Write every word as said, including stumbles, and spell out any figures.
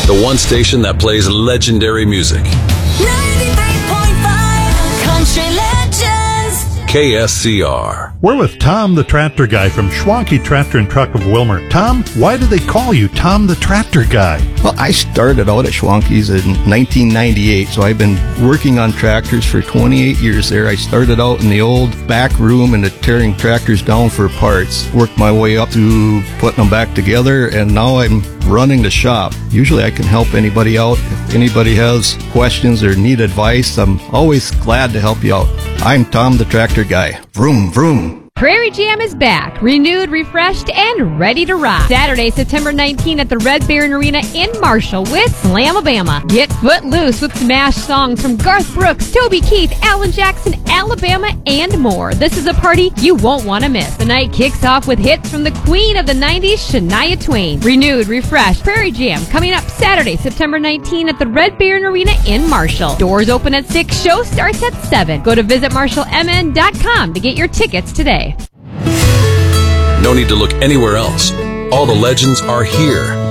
The one station that plays legendary music. ninety-three point five Country Legends. K S C R. We're with Tom the Tractor Guy from Schwanke Tractor and Truck of Wilmer. Tom, why do they call you Tom the Tractor Guy? Well, I started out at Schwanke's in nineteen ninety-eight, so I've been working on tractors for twenty-eight years there. I started out in the old back room and tearing tractors down for parts, worked my way up to putting them back together, and now I'm running the shop. Usually I can help anybody out. If anybody has questions or need advice, I'm always glad to help you out. I'm Tom the Tractor Guy. Vroom, vroom. Prairie Jam is back, renewed, refreshed, and ready to rock. Saturday, September nineteenth at the Red Baron Arena in Marshall with Slamabama. Get foot loose with smash songs from Garth Brooks, Toby Keith, Alan Jackson, Alabama, and more. This is a party you won't want to miss. The night kicks off with hits from the queen of the nineties, Shania Twain. Renewed, refreshed, Prairie Jam coming up Saturday, September nineteenth at the Red Baron Arena in Marshall. Doors open at six, show starts at seven. Go to visit marshall m n dot com to get your tickets today. No need to look anywhere else. All the legends are here.